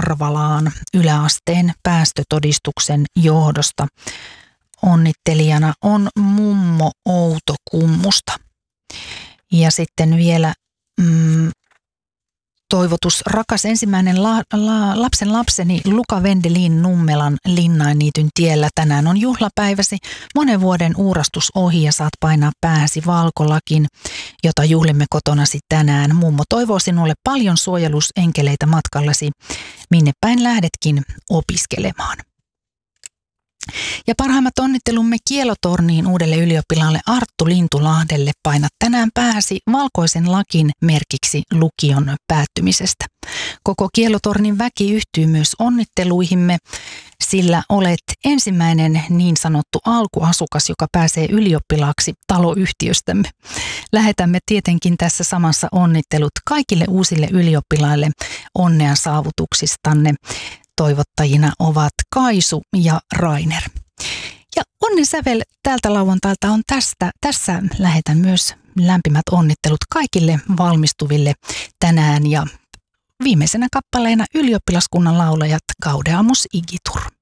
Parvalaan yläasteen päästötodistuksen johdosta. Onnittelijana on mummo Outokummusta. Ja sitten vielä toivotus: rakas ensimmäinen lapsen lapseni Luka Vendelin Nummelan Linnainniityn tiellä. Tänään on juhlapäiväsi. Monen vuoden uurastus ohi ja saat painaa pääsi valkolakin, jota juhlimme kotonasi tänään. Mummo toivoo sinulle paljon suojelusenkeleitä matkallasi, minne päin lähdetkin opiskelemaan. Ja parhaimmat onnittelumme Kielotorniin uudelle ylioppilaalle Arttu Lintulahdelle. Painat tänään pääsi valkoisen lakin merkiksi lukion päättymisestä. Koko Kielotornin väki yhtyy myös onnitteluihimme, sillä olet ensimmäinen niin sanottu alkuasukas, joka pääsee ylioppilaaksi taloyhtiöstämme. Lähetämme tietenkin tässä samassa onnittelut kaikille uusille ylioppilaille onnea saavutuksistanne. Toivottajina ovat Kaisu ja Rainer. Ja onnen sävel tältä lauantailta on tässä lähetän myös lämpimät onnittelut kaikille valmistuville tänään. Ja viimeisenä kappaleena ylioppilaskunnan laulajat Gaudeamus Igitur.